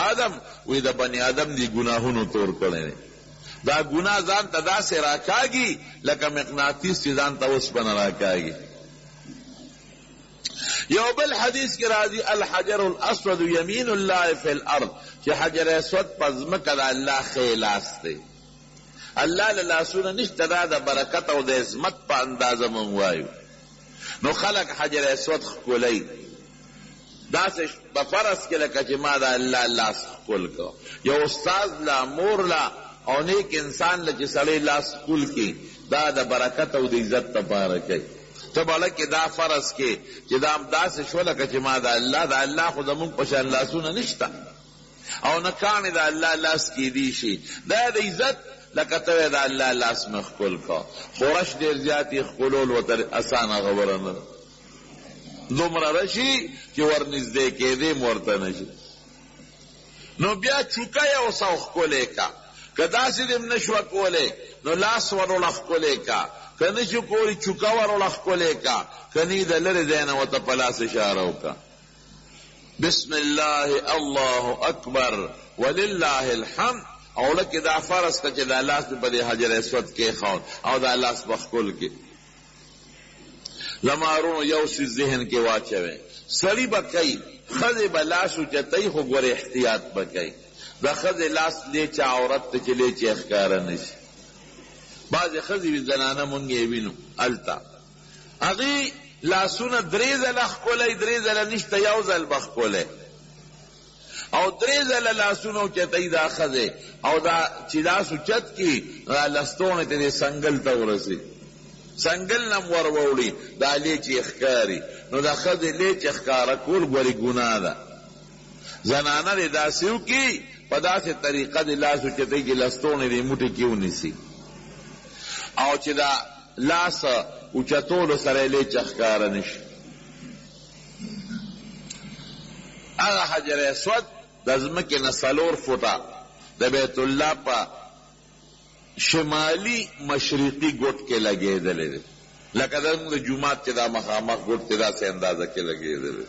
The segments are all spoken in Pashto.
آدم وی دا بنی آدم دی گناہونو تور کرنے دا گناہ ځان ته داسې راکاږي لکه مقناطیس چې ځان ته اوسپنه راکاږي. یو بل حدیث کی راضی الحجر الاسود یمین اللہ فی الارض چې حجر اسود په ځمکه د الله ښی لاس دی. الله له لاسونه نشته، دا د برکت او د عظمت په اندازه مونږ وایو. نو خلق حجر اسود ښکلی داسې په فرض کې لکه چې ما د الله لاس ښکل کو. یو استاد لا مور لا او نیک انسان له چې سړی لاس ښکل کړي دا د برکت او د عزت لپاره کوي. ته بلکې دا فرض کې چې دا داسې شو لکه چې ما د الله خو زمونږ په شان لاسونه نشته او نه کاڼې د الله لاس کیدی شي. دا د عزت لکه ته د الله لاس مې ښکل کو. خورش ډېر زیات یې ښکلول ورته اسانه خبره نه ده، دومره رشي چې ورنږدې کېدې م ورته نه شي. نو بیا چوکه یې اوسه ښکلې کا، که داسې دې م نه شوه کولی نو لاس وروړه ښکلې کا، که نه شو کولی چوکه وروړه ښکلې کا، که نه د لرې ځای نه ورته په لاس اشاره وکړه. بسم الله الله اکبر ولله الحمد. او لکه دا فرض که چې دا لاس په دې حجر اسود کېښود او دا لاس په ښکل کې لمارونو یو څیز ذهن کې واچوئ. سړي به کوي ښځې به لاس اوچتوي خو ګورې احتیاط به کوي. د ښځې لاس لیچه عورت ته چې لیچې ښکاره نه شي. بعضې ښځې وي زنانه مونږ یې وینو هلته هغې لاسونه درې ځله ښکلی درې ځله نشته یو ځل به ښکلی او درې ځله لاسونه اوچتوي دا ښځې او دا چې لاس اوچت کړي دا لستوڼې ته دې سنګل ته ورسي سنگل نم ور ووړي دا لیچې ښکاري. نو دا ښځې لیچې ښکاره کول ګورې ګناه ده. زنانه دې داسې وکړي په داسې طریقه دې لاس اوچتوي چې لستوڼې دې موټې کې ونیسي او چې دا لاس اوچتولو سره یې لیچه ښکاره نه شي. هغه حجر اسود د ځمکې نه 4 فوټه د بیت الله په شمالی مشرقی ګوټ کې لګېدلی دی، لکه زموږ د جومات چې دا مخامخ ګوټ کې داسې اندازه کې لګېدلی.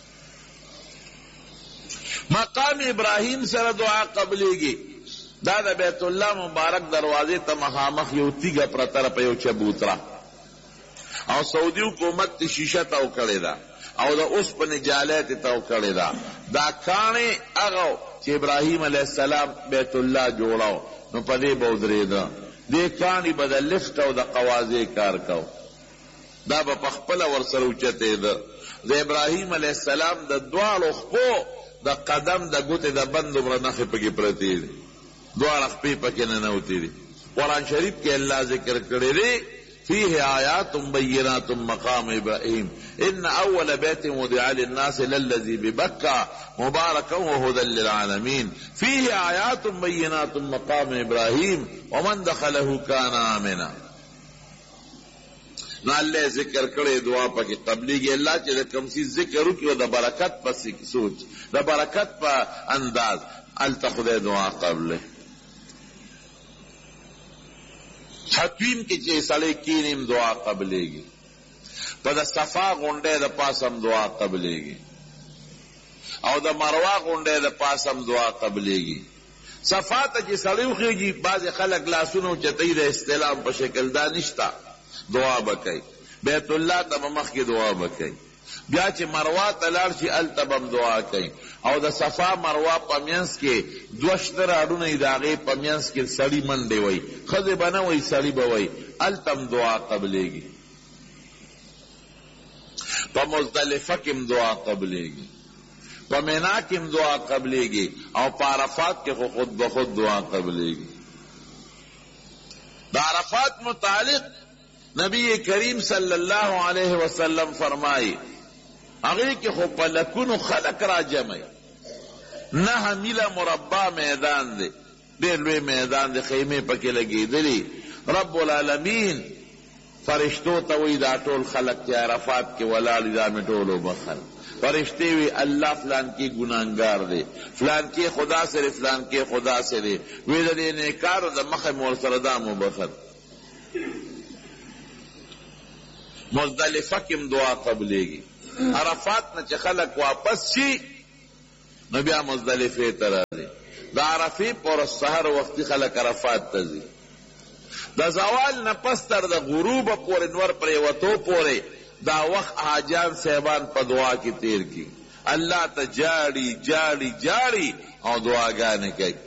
مقام ابراهیم سره دعا قبلیږي. دا د بیت الله مبارک دروازې ته مخامخ یو تیږه پرته ده په یو چبوتره او سعودي حکومت ته شیشه تاو کړې ده او د اوسپنې جالی ته تاو کړې ده. دا کاڼې هغه چې ابراهیم علیه السلام بیت الله جوړاو نو په دې به ودرېده. دې کاڼي به د لفټ او د قوازې کار کو. دا به په خپله ورسره اوچتېده. د ابراهیم علیه السلام د دواړو خپو د قدم د ګوتې د بند دومره نښې پکې پرتې دي، دواړه خپې پکې ننوتې دي. قرآن شریف کې الله ذکر کړی دی فيه آیات بینات مقام ابراهیم ان اول بیت وضع للناس للذی ببکہ مبارکا وهدى للعالمین فيه آیات بینات مقام ابراهیم ومن دخله کان آمنا. نو اللہ ذکر کرے دعا پا کی قبلیگی اللہ چی دا کم سی ذکر رکی و دا برکت پا سوچ دا برکت پا انداز التخد دعا قبلے. حتویم کی چی سڑے کینیم دعا قبلیگی پا دا صفا غنڈے دا پاسم دعا قبلیگی او دا مروا غنڈے دا پاسم دعا قبلیگی. صفا تا چی سڑیو خیجی بعض خلق لاسونو چتی دا استلام پا شکل دا نشتا دعا بکئی. بیت اللہ تا مخ کی دعا بکئی. بیا چې مروا ته لاړ شي هلته به هم دعا کوي او د صفا مروا په منځ کې 2 شتره اړونه یې د هغې په منځ کې سړي منډې وایي، ښځې به نه وایي سړي به وایي. هلته هم دعا قبلیږي. په مزدلفه کې هم دعا قبلیږي، په مینا کې هم دعا قبلیږي او په عرفات کې خو خود به خود دعا قبلیږي. د عرفات متعلق نبی کریم صلی اللہ علیہ وسلم فرمائی اگر کہ خو پلکونو خلق را جمعی 9 میله مربع میدان دے، دیر لوی میدان دے، خیمے پکی لگی دلی. رب العالمین فرشتو تاوی دا ټول خلق چی عرفات کے ولالی دا میں ټولو بخل. فرشتے وی اللہ فلان کی گناہگار دے، فلان کی خدا سے دے، فلان کی خدا سے دے، وی دا دے نیکارو دا مخ مورسر دامو بخل. مزدلفہ کم دعا قبلے گی. عرفات نہ چھ خلق واپس شی نو بیا مزدلفه ته راځي. د عرفې پر السحر وختي خلک عرفات ته ځي. د زوال نه پس تر د غروبه پورې نور پرېوتو پورې دا وخت حاجیان صاحبان په دعا کې تیر کی، الله ته جاړي جاړي جاړي او دعاګانې کوي.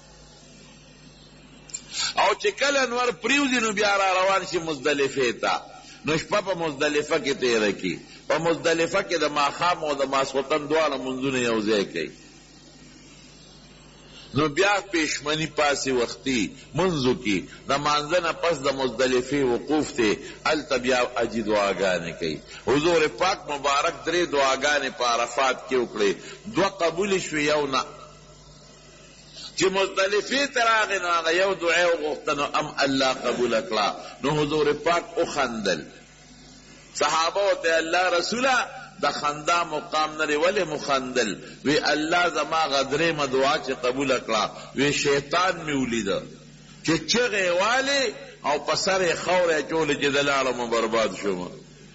او چې کله نور پریوزي نو بیا را روان شي مزدلفه ته، نو شپه په مزدلفه کې تیره کی. په مزدلفه کې د ماښام او د ماسخوتن دواړه منځونه یو ځای کوي. نو بیا پیشمنی پاسی وقتی منزو کی د مانځه نه پس د مزدلفې وقوف ته هلته بیا اجي دعاګانې کوي. حضور پاک مبارک 3 دعاګانې په عرفات کې وکړې، 2 قبول شوې، یو نه. چې مزدلفې ته راغی نو هغه یو دعا یې وغوښته نو الله قبوله کړه. نو حضور پاک وخندل. صحابه ورته الله رسوله د خندا مقام نری ولی مخندل؟ وی الله زما غدرې دعا چې قبول کړه. وی شیطان می ولیده چې چغې والی او په سر یې خوره چولې چې د لاړم برباد شوم.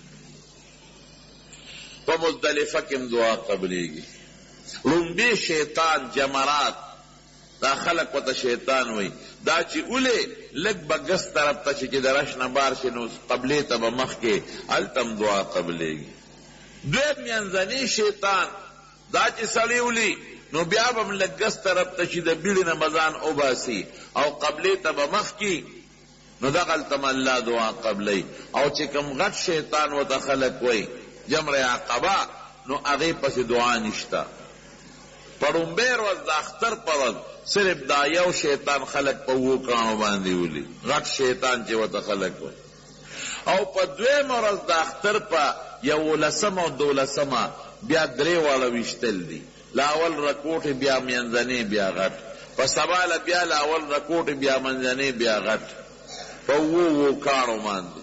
په مزدلفه کې دعا قبلیږي. لومبي شیطان جمرات، دا خلق وته شیطان وی، دا چې اولی لږ به ګس طرف ته چې د رش نه بار شي نو قبلې ته به مخ کې هلته دعا قبلیږي. دویم منځنی شیطان دا چې سړی ولی نو بیا به هم لږ ګس طرف ته چې د بیړې نه به ځان وباسي او قبلې ته به مخ کې نو دغلته م الله دعا قبلی. او چې کوم غټ شیطان ورته خلک وی جمر عقبه نو هغې پسې دعا نشته. په ړومبۍ ورځ د اختر په ورځ صرف دا یو شیطان خلق په 2 کاڼو باندې ولی، غټ شیطان چې ورته خلق وی. او په 2 ورځ د اختر په 11 او 12 بیا 3 واړه ویشتل دي. لاول رکوټ بیا منځنی بیا غټ، په سبا بیا لاول رکوټ بیا منځنی بیا غټ، په 2 کاڼو باندې.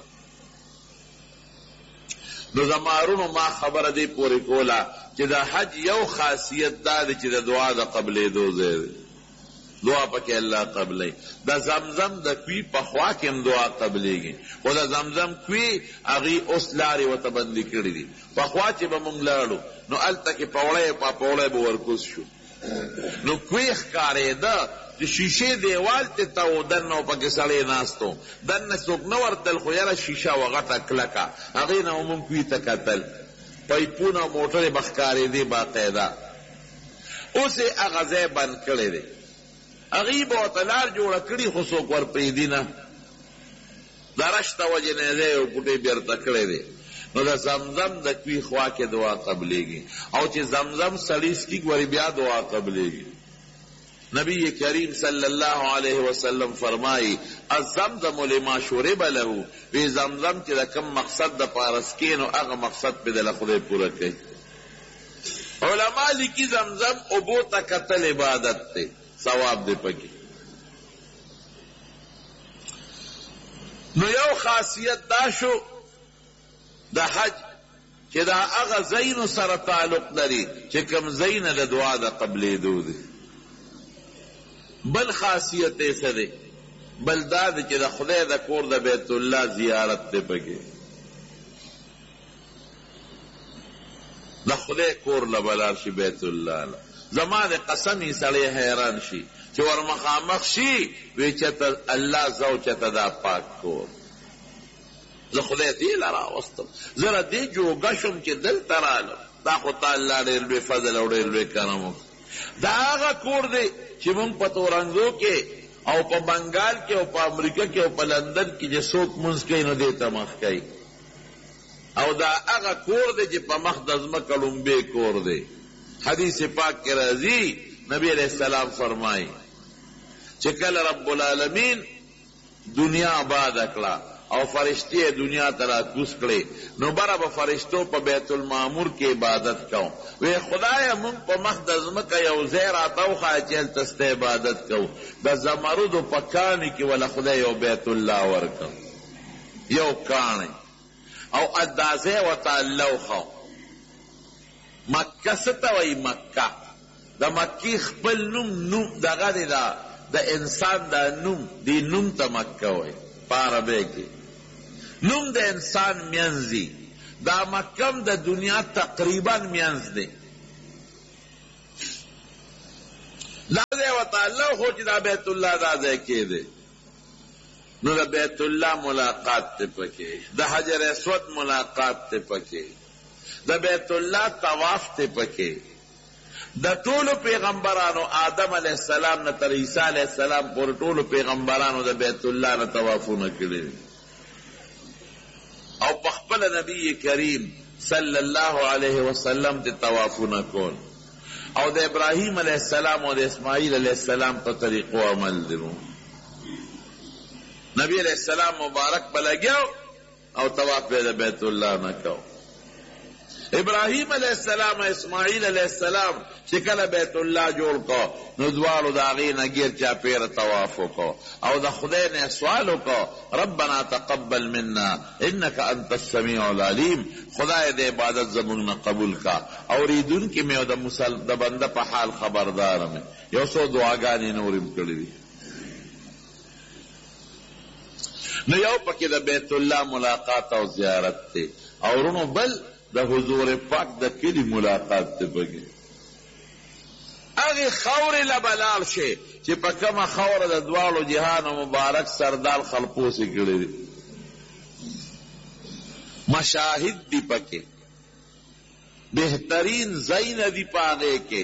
نو زمارونو ما خبره دی پوری کولا چې د حج یو خاصیت دا دی چې د دعا د قبلېدو ځای دی. دعا پکې الله قبلی. د زمزم د کوی په خوا کې هم دعا قبلیږي، خو د زمزم کوی هغې اوس لارې ورته بندي کړي دي. په خوا چې به مونږ لاړو نو هلته کې پوړی به ورکوز شو نو کوی ښکارېده چې شیشې دیوال ته تاو دنه پکې سړی ناستو، دنه څوک نه ورتل خو یاره شیشه وه غټه کلکه، هغې نه مونږ کوی ته کتل. پایپونه موټرې به ښکارېدې باقاعده. اوس یې هغه ځای بند کړی دی، هغې به ورته لار جوړه کړي خو څوک ورپرېږدي نه. د رش د وجې نه یې ځای یو پوټی بیرته کړی دی. نو د زمزم د کوی خوا کې دعا قبلیږي. او چې زمزم سړی څکي ګورې بیا دعا قبلیږي. نبی کریم صلی اللہ علیہ وسلم فرمائی الزمزم لما شرب له، وی زمزم چې د کم مقصد د پارسکې نو هغه مقصد پې د خدای پوره کوي. علما لیکي زمزم اوبو ته کتل عبادت دی، ثواب دی پکې. نو یو خاصیت دا شو د حج چې دا هغه ځایونو سره تعلق لري چې کوم ځایونه د دعا د قبلېدو دي. بل خاصیت یې څه دی؟ بل دا دی چې د خدای د کور د بیت الله زیارت دی پکې. د خدای کور له به لاړ شي بیت الله له. زما د قسم یې سړی حیران شي چې ور مخامخ شي وی چېته الله زو چېته دا پاک کور. زه خدای دې له راوستم، زه له دې جوګه شوم چې دلته رالم. دا خو تا الله ډېر لوی فضل او ډېر لوی کرم وکړ. دا هغه کور دی چې مونږ په تورنګو کې او په بنګال کې او په امریکا کې او په لندن کې چې څوک مونځ کوي نو دې ته مخ کوي. او دا هغه کور دی چې په مخ د ځمکه لومبی کور دی. حدیث پاک کې راځي نبی علیہ السلام فرمایي چې کله رب العالمین دنیا آباد کړه او فرشتي دنیا ته راکوز کړې نو بره به فرشتو په بیت المعمور کې عبادت کوو. وی خدایه مونږ په مخ د ځمکه یو ځای راته وښایه چې هلته ستا عبادت کوو. د زمرودو په کاڼي کې وله خدای یو بیت الله ورکړ، یو کاڼی او اندازې ورته الله وښو. مکه څه ته وایي؟ مکه د مکې خپل نوم دغه دی، د انسان دا نوم دی، نوم ته مکه وایي په عربی کې. نوم د انسان منځ دی، دا مکم د دنیا تقریبا منځ دی. الله خو چې دا بیت الله دا ځای کې دی نو د بیت الله ملاقات ته پکې د حجر اسود ملاقات ته پکې د بیت الله طواف ته پکې د ټولو پیغمبرانو آدم علیہ السلام نه تر عیسی علیہ السلام پورې ټولو پیغمبرانو د بیت الله نه طوافونه کړي او په خپل نبی کریم صلی الله علیه وسلم ته طوافونه کول او د ابراهیم علیہ السلام او د اسماعیل علیہ السلام په طریقو عمل درو نبی علیہ السلام مبارک بلګیو او طواف به بیت الله نه کو ابراهیم علیہ السلام او اسماعیل علیہ السلام چې کله بیت الله جوړ کو نو دوالو د هغې نه ګیر چاپېره طواف وکړو او د خدای نه سوال وکړو ربنا تقبل منا انک انت السمیع العلیم خدای د عبادت زموږ نه قبول کا اورېدونکي مې او د بنده په حال خبردار مې یو څو دعاګانې نورې م کړې دي نو یو پکې د بیت الله ملاقات او زیارت دی او ورونو بل د حضور پاک د کلي ملاقات ته پکې هغې خاورې له به لاړ شي چې په کومه خاوره د دواړو جهانو مبارک سردار خلپوسې کړي دي مشاهد دي پکې بهترین ځایونه دي په هغې کې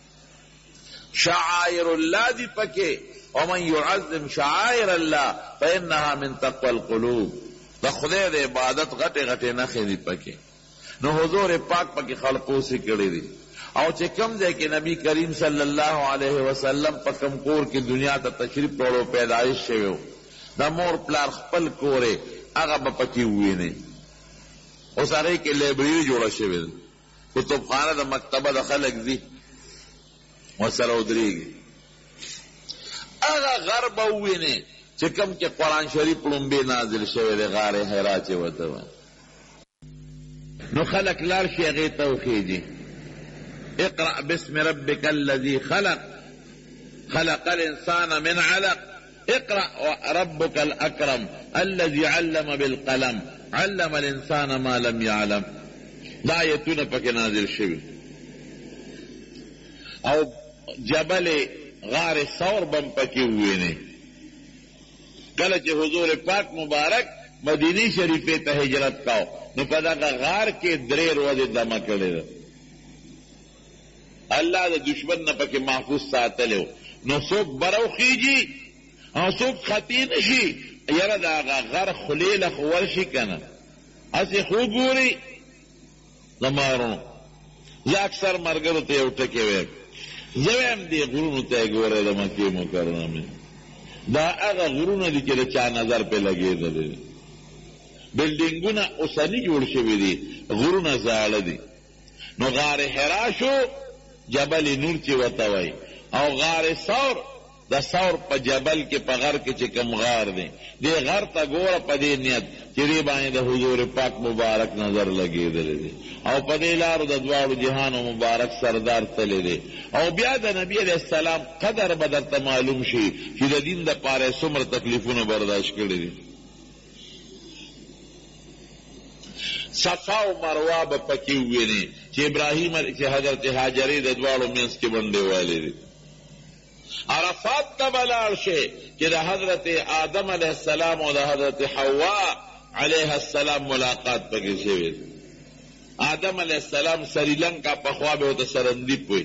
شعائر الله دي پکې ومن يعظم شعائر الله فإنها من تقوى القلوب د خدای د عبادت غټې غټې نښې دي پکې نو حضور پاک پکې خلقوسې کړي دي او چې کم ځای کې نبی کریم صلی الله علیه وسلم په کم کور کې دنیا ته تشریف وړو پیدایش شوی و د مور پلار خپل کور یې هغه به پکې ووینئ اوس هغې کې لایبرري جوړه شوې ده کتابخانه د مکتبه د خلک ځي ورسره ودرېږي هغه غر به ووینئ چې کم کې قرآن شریف لومبې نازل شوی دی غار حرا چې ورته وایي نو خلق لار شي هغې ته وخېږي اقرأ باسم ربك الذي خلق خلق الإنسان من علق اقرأ ربك الأكرم الذي علم بالقلم علم الإنسان ما لم يعلم دا آیتونه پکې نازل شوي او جبل غار ثور بم پکې ووینئ کله چې حضور پاک مبارک مدینی شریفه ته هجرت کاو نو په دغه غار کې 3 ورځې دمه کړې ده الله د دشمن نه پکې محفوظ ساتلی نو څوک بروخیږي او څوک خطی نشي یاره د هغه غر خولې له خو ورشي که نه هسې خو ګوري زما ورونو زه اکثر ملګرو ته یو ټکې وایم زه وایم دې غرونو ته یې ګوره د مکې مکرمې دا هغه غرونه دي چې د چا نظر پې لګېدلی دی بلډینګونه اوسني جوړ شوي دي غرونه زاړه دي نو غار حرا شو جبل نور چې ورته وایي او غار ثور د ثور په جبل کې په غر کې چې کوم غار دی دې غر ته ګوره په دې نیت چې دې باندې د حضور پاک مبارک نظر لګېدلی دی او په دې لارو د دواړو جهانو مبارک سردار تللی دی او بیا د نبی علیہ السلام قدر به درته معلوم شي چې د دین دپاره یې څومره تکلیفونه برداشت کړي دي صفا او مروه به پکې ووینې چې ابراهیم چې حضرت هاجرې د دواړو منځ کې منډې والې دي عرفات ته به لاړ شي چې د حضرت آدم علیه السلام او د حضرت حوا علیه السلام ملاقات پکې شوی دی آدم علیه السلام سریلنکا پخوا به ورته سرندیپ وایي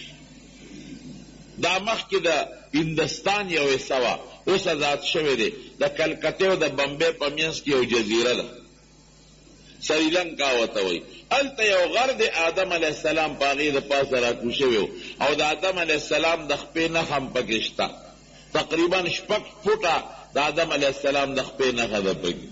دا مخکې د هندستان یو حصه وه اوس ازاد شوی دی د کلکتې او د بمبې په منځ کې یو جزیره ده سریلنکا ورته وایي هلته یو غر د آدم علیه السلام په هغې د پاسه راکو شوی و او د آدم علیه السلام د خپې نښه هم پکې شته تقریبا 6 فوټه د آدم علیه السلام د خپې نښه ده پکې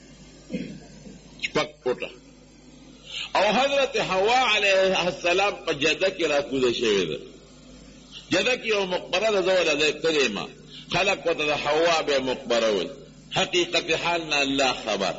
6 فوټه او حضرت حوا علیه السلام په جده کې راکوزه شوې ده جده کې یو مقبره ده زه ولې تللی ما خلق ورته د حوا بیا مقبره وایي حقیقت حال نه الله خبر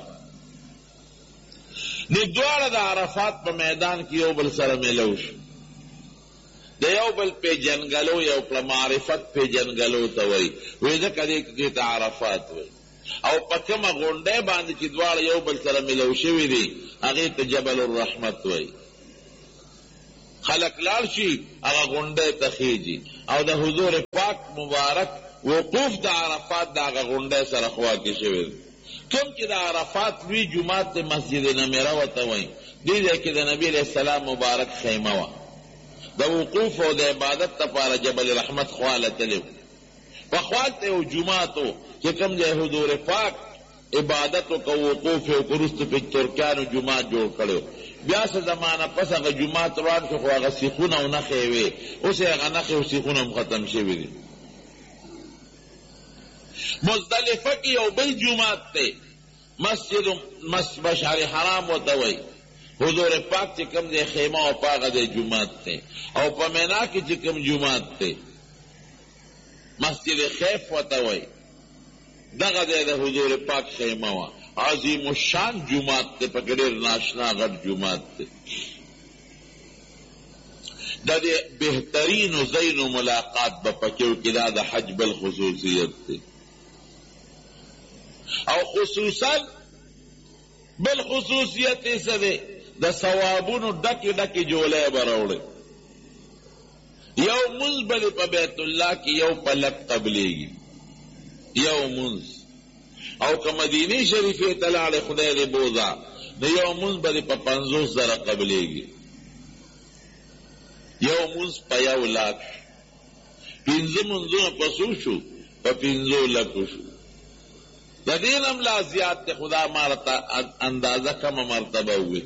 نو دواړه د عرفات په میدان کې یو بل سره میلو شو د یو بل پیژنګلو یو کړه معرفت پیژنګلو ته وایي وایي ځکه دې ته عرفات وایي او په کومه غونډۍ باندې چې دواړه یو بل سره میلو شوي دي هغې ته جبل الرحمت وایي خلق لاړ شي هغه غونډۍ ته خیږي او د حضور پاک پاک مبارک وقوف د عرفات د هغه غونډۍ سره خوا کې شوی دی. کوم چې د عرفات لوی جومات د مسجد نمیره ورته وایي، دې ځای کې د نبي علیه السلام مبارک خیمه وه. د وقوف او د عبادت لپاره جبل رحمت خواله تللی و. په خواته یو جومات و چې کوم ځای حضور پاک عبادت وکړو، وقوف یې وکړو، وروسته پې ترکیانو جومات جوړ کړی. بیا څه زمانه پس هغه جومات روان شو، خو هغه سیخونه او نښې وې، اوس یې هغه نښې او سیخونه هم ختم شوي دي. مزدلفه کې یو بل جومات دی، مسجد مشعر حرام ورته وایي. حضور پاک چې کوم دی خیمه او په هغه دی جومات دی. او په مینا کې چې کوم جومات دی مسجد خیف ورته وایي، دغه دی د حضور پاک خیمه وه. عظیم الشان جومات دی، پکې ډېر ناشنا غټ جومات دی. د دې بهترینو ځایونو ملاقات به پکې وکړي. دا د حج بل خصوصیت دی. او خصوصا بل خصوصیت یې څه دی؟ د ثوابونو ډکې ډکې جولۍ به راوړي. یو مونځ به دې په بیت الله کې یو پلک قبلېږي، یو مونځ. او که مدینې شریفې ته لاړې خدای دې بوځه، نو یو مونځ به دې په 50,000 قبلېږي. یو مونځ په 1,00,000 شو. 5 مونځونه په څو شو؟ په 15,00,000 شو. د دې نه هم لا زیات دی، خدا ما راته اندازه کمه مرتبه وویل.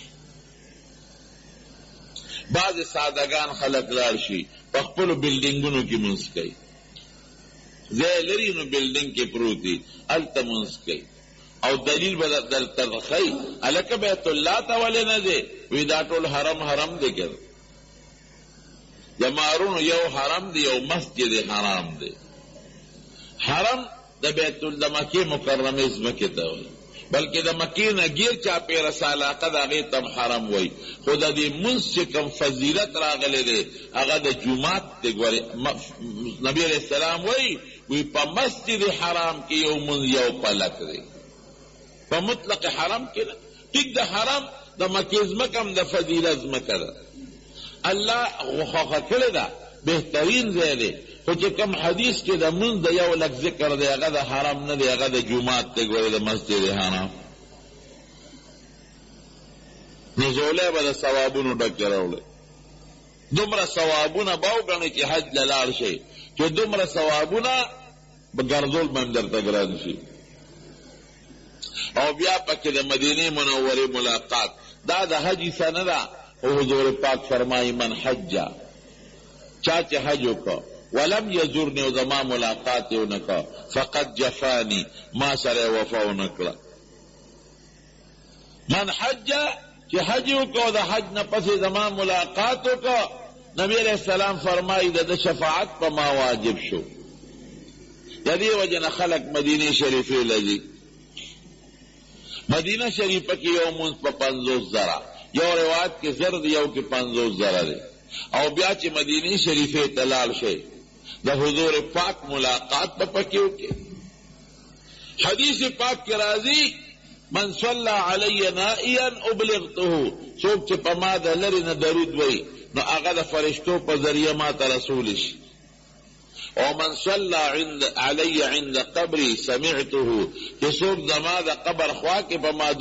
بعضې سادهګان خلک لاړ شي په خپلو بلډینګونو کې مونځ کوي، ځای لري نو بلډینګ کې پروت دي، هلته مونځ کوي. او دلیل به درته ښیي، هلکه بیت الله ته ولې نه دی؟ وایي دا ټول حرم دی که د مارونو یو حرم دی، یو مسجد حرام دی. حرم د بیت د مکې مکرمې ځمکې ته وایي، بلکې د مکې نه ګیر چاپېره علاقه د هغې ته حرم وایي. خو د دې مونځ چې کوم فضیلت راغلی دی هغه د جومات دی. ګورې نبي علیه السلام وایي په مسجد حرام کې یو مونځ یو پلک دی. په مطلق حرم کې نه، ټیک د حرم د مکې ځمکه هم د فضیلت ځمکه ده، الله خوښه کړې ده، بهترین ځای دی. خو چې کوم حدیث کې د مونځ د 1,00,000 ذکر دی، هغه د حرم نه دی، هغه د جومات دی. ګورې د مسجد حرام نو زولۍ به د ثوابونو ډکې راوړي. دومره ثوابونه به وګڼئ چې حج له لاړ شئ، چې دومره ثوابونه به ګرځول به هم درته ګران شي. او بیا پکې د مدینې منورې ملاقات، دا د حج حصه نه ده. او حضور پاک فرمایي من حجه، چا چې حج وکړه ولم یزورنی او زما ملاقات یې ونه کړه، فقط جفانی، ما سره یې وفا ونه کړه. من حجه چې حج وکړه او د حج نه پسې زما ملاقات وکړه، نبی علیہ السلام فرمایي د شفاعت په ما واجب شو. د دې وجه نه خلک مدینې شریفې لځي. مدینه شریفه کې یو مونځ په 50,000، یو روایت کې 1,000 دی، یو کې 50,000 دی. او بیا چې مدینې شریفې ته لاړ شئ د حضور پاک ملاقات به پکې وکړي. حدیث پاک کې راځي من صلی علی نائیا ابلغته، څوک چې په ما د لرې نه درود وایي نو هغه د فرشتو په ذریعه ما ته رسول شي. او من صلی علی عند قبری سمعته، چې څوک زما د قبر خوا کې په ما